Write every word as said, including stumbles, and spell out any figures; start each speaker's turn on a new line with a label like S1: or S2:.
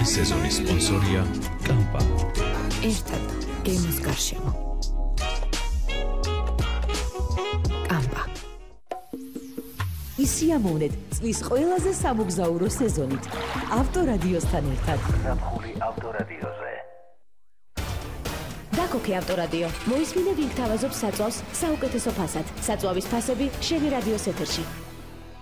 S1: ახალი სეზონის სპონსორია კამპა.
S2: ერთად გემოს გარშემო. კამპა.
S3: ისიამოვნეთ წლის ყველაზე სამოგზაურო სეზონით. ავტორადიოსთან ერთად.
S4: ზაფხული ავტორადიოზე.
S2: დაკოქე ავტორადიო. მოისმინე ვინ გთავაზობს საწვავს საუკეთესო ფასად. საწვავის ფასები შენი რადიოს ეთერში.